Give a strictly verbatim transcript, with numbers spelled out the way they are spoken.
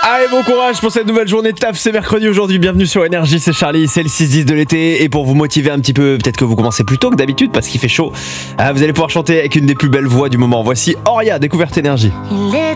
Allez, bon courage pour cette nouvelle journée de taf, c'est mercredi aujourd'hui, bienvenue sur Énergie, c'est Charlie, c'est le six dix de l'été. Et pour vous motiver un petit peu, peut-être que vous commencez plus tôt que d'habitude parce qu'il fait chaud, vous allez pouvoir chanter avec une des plus belles voix du moment. Voici Oria, découverte Énergie. Il est